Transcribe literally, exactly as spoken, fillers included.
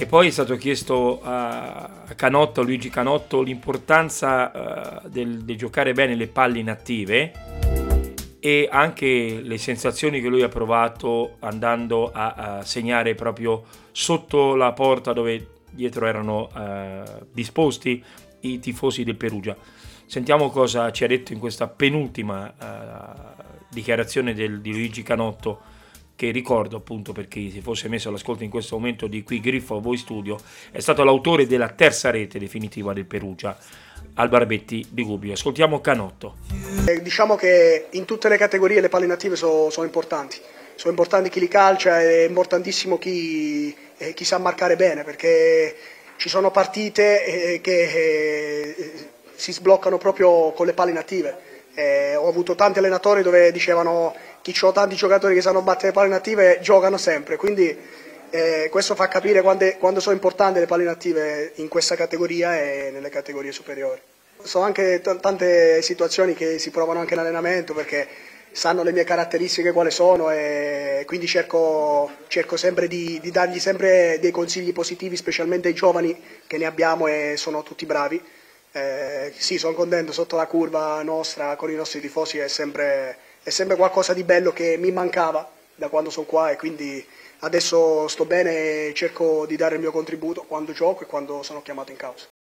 poi è stato chiesto a Canotto, a Luigi Canotto, l'importanza uh, del, di giocare bene le palle inattive e anche le sensazioni che lui ha provato andando a, a segnare proprio sotto la porta dove dietro erano uh, disposti i tifosi del Perugia. Sentiamo cosa ci ha detto in questa penultima uh, dichiarazione del, di Luigi Canotto, che ricordo appunto per chi si fosse messo all'ascolto in questo momento di Qui Griffo a Voi Studio, è stato l'autore della terza rete definitiva del Perugia al Barbetti di Gubbio. Ascoltiamo Canotto. Eh, diciamo che in tutte le categorie le palle inattive sono so importanti, sono importanti chi li calcia, è importantissimo chi, eh, chi sa marcare bene, perché ci sono partite eh, che eh, si sbloccano proprio con le palle inattive. Eh, ho avuto tanti allenatori dove dicevano chi c'ho tanti giocatori che sanno battere le palle inattive giocano sempre, quindi eh, questo fa capire quando, quando sono importanti le palle inattive in questa categoria e nelle categorie superiori. Sono anche t- tante situazioni che si provano anche in allenamento perché sanno le mie caratteristiche quali sono e quindi cerco, cerco sempre di, di dargli sempre dei consigli positivi, specialmente ai giovani che ne abbiamo e sono tutti bravi. Eh, sì, sono contento, sotto la curva nostra con i nostri tifosi è sempre, è sempre qualcosa di bello che mi mancava da quando sono qua e quindi adesso sto bene e cerco di dare il mio contributo quando gioco e quando sono chiamato in causa.